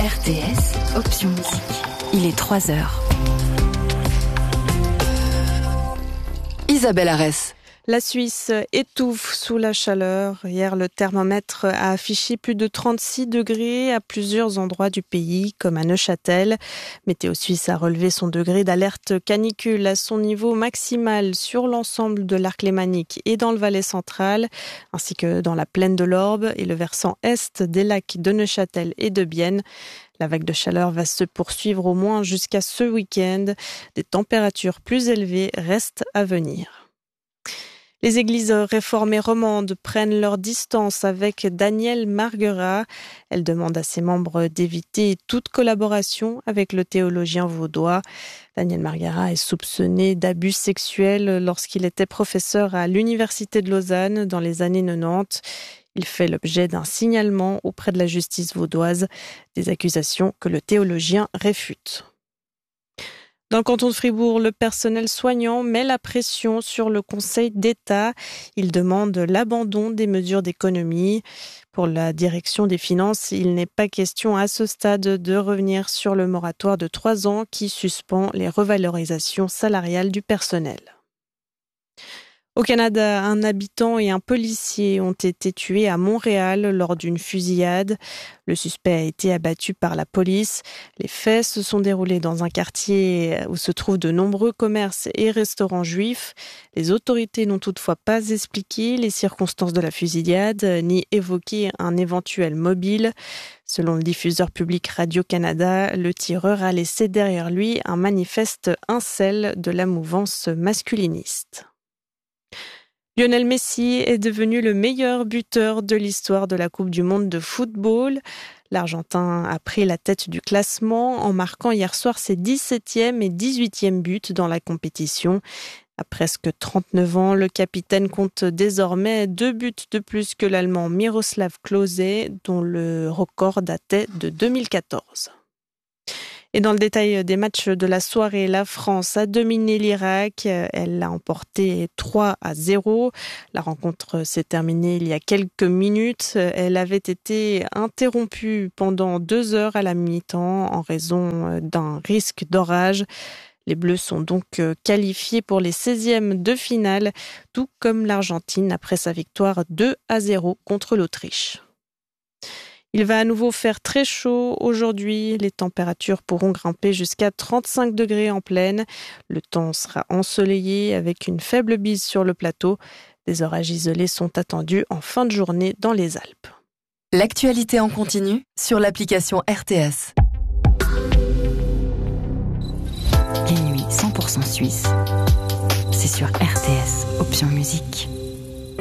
RTS, option musique. Il est 3h. Isabelle Arès. La Suisse étouffe sous la chaleur. Hier, le thermomètre a affiché plus de 36 degrés à plusieurs endroits du pays, comme à Neuchâtel. Météo Suisse a relevé son degré d'alerte canicule à son niveau maximal sur l'ensemble de l'arc lémanique et dans le Valais central, ainsi que dans la plaine de l'Orbe et le versant est des lacs de Neuchâtel et de Bienne. La vague de chaleur va se poursuivre au moins jusqu'à ce week-end. Des températures plus élevées restent à venir. Les églises réformées romandes prennent leur distance avec Danielle Marguerat. Elle demande à ses membres d'éviter toute collaboration avec le théologien vaudois. Danielle Marguerat est soupçonné d'abus sexuels lorsqu'il était professeur à l'Université de Lausanne dans les années 90. Il fait l'objet d'un signalement auprès de la justice vaudoise, des accusations que le théologien réfute. Dans le canton de Fribourg, le personnel soignant met la pression sur le Conseil d'État. Il demande l'abandon des mesures d'économie. Pour la direction des finances, il n'est pas question à ce stade de revenir sur le moratoire de 3 ans qui suspend les revalorisations salariales du personnel. Au Canada, un habitant et un policier ont été tués à Montréal lors d'une fusillade. Le suspect a été abattu par la police. Les faits se sont déroulés dans un quartier où se trouvent de nombreux commerces et restaurants juifs. Les autorités n'ont toutefois pas expliqué les circonstances de la fusillade, ni évoqué un éventuel mobile. Selon le diffuseur public Radio-Canada, le tireur a laissé derrière lui un manifeste incel de la mouvance masculiniste. Lionel Messi est devenu le meilleur buteur de l'histoire de la Coupe du monde de football. L'Argentin a pris la tête du classement en marquant hier soir ses 17e et 18e buts dans la compétition. À presque 39 ans, le capitaine compte désormais 2 buts de plus que l'Allemand Miroslav Klose, dont le record datait de 2014. Et dans le détail des matchs de la soirée, la France a dominé l'Irak. Elle l'a emporté 3-0. La rencontre s'est terminée il y a quelques minutes. Elle avait été interrompue pendant 2 heures à la mi-temps en raison d'un risque d'orage. Les Bleus sont donc qualifiés pour les 16e de finale, tout comme l'Argentine après sa victoire 2-0 contre l'Autriche. Il va à nouveau faire très chaud aujourd'hui. Les températures pourront grimper jusqu'à 35 degrés en plaine. Le temps sera ensoleillé avec une faible bise sur le plateau. Des orages isolés sont attendus en fin de journée dans les Alpes. L'actualité en continu sur l'application RTS. Les nuits 100% suisses, c'est sur RTS, option musique.